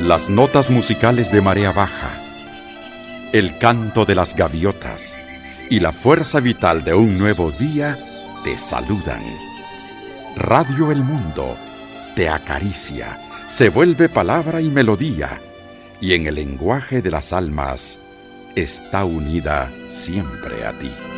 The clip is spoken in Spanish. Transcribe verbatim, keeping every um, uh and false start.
Las notas musicales de marea baja, el canto de las gaviotas y la fuerza vital de un nuevo día te saludan. Radio El Mundo te acaricia, se vuelve palabra y melodía, y en el lenguaje de las almas está unida siempre a ti.